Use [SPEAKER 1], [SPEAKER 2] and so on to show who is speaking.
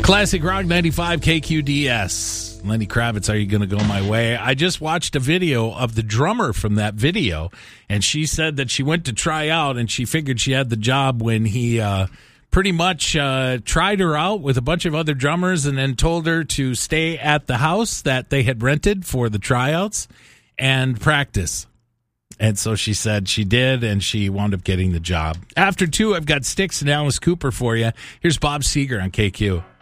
[SPEAKER 1] Classic Rock 95 KQDS. Lenny Kravitz, Are You Gonna Go My Way? I just watched a video of the drummer from that video, and she said that she went to try out, and she figured she had the job when he pretty much tried her out with a bunch of other drummers and then told her to stay at the house that they had rented for the tryouts and practice. And so she said she did, and she wound up getting the job. After 2, I've got Styx and Alice Cooper for you. Here's Bob Seger on KQ.